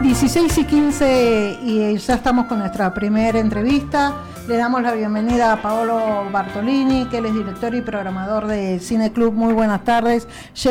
16:15 y ya estamos con nuestra primera entrevista. Le damos la bienvenida a Paolo Bartolini, que él es director y programador de Cine Club. Muy buenas tardes.